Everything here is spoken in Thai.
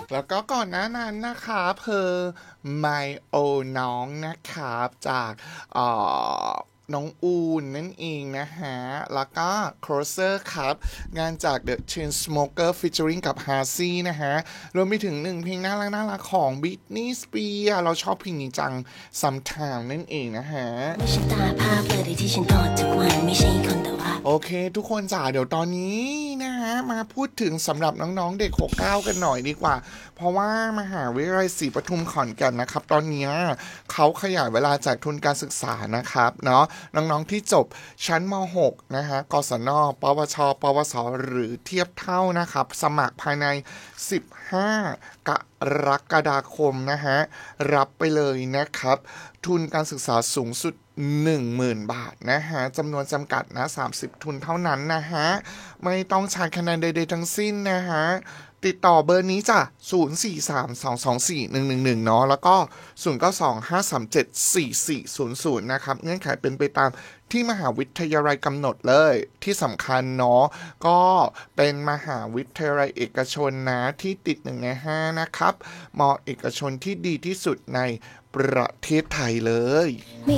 แล้วก็ก่อนหน้านั้นนะคะไมโอน้องนะครับจากเอ่อน้องอูนนั่นเองนะฮะแล้วก็ Closer ครับงานจาก The Chainsmokers featuring กับ Halsey นะฮะรวมไปถึงหนึ่งเพลงน่ารักของ Britney Spears เราชอบเพลงนี้จัง Sometime นั่นเองนะฮะโอเคทุกคนจ๋าเดี๋ยวตอนนี้นะฮะมาพูดถึงสำหรับน้องๆเด็ก69กันหน่อยดีกว่าเพราะว่ามหาวิทยาลัยศรีปทุมขอนแก่นนะครับตอนนี้เขาขยายเวลาจากทุนการศึกษานะครับเนาะน้องๆที่จบชั้นม.6 นะฮะกศนปวชปวสหรือเทียบเท่านะครับสมัครภายใน15กรกฎาคมนะฮะรับไปเลยนะครับทุนการศึกษาสูงสุด10,000 บาทนะฮะจำนวนจำกัดนะ30ทุนเท่านั้นนะฮะไม่ต้องใช้คะแนนใดๆทั้งสิ้นนะฮะติดต่อเบอร์นี้จ้ะ0432241111เนาะแล้วก็0925374400นะครับเงื่อนไขเป็นไปตามที่มหาวิทยาลัยกำหนดเลยที่สำคัญเนาะก็เป็นมหาวิทยาลัยเอกชนนะที่ติด1 ใน 5นะครับม.เอกชนที่ดีที่สุดในประเทศไทยเลย